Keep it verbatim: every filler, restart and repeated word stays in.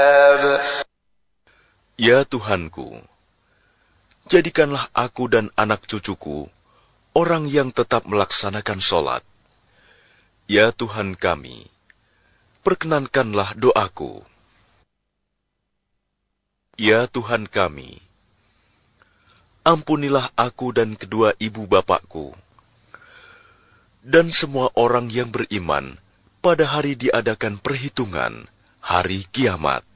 Ya Tuhanku, jadikanlah aku dan anak cucuku orang yang tetap melaksanakan sholat. Ya Tuhan kami, perkenankanlah doaku. Ya Tuhan kami, ampunilah aku dan kedua ibu bapakku, dan semua orang yang beriman pada hari diadakan perhitungan, hari kiamat.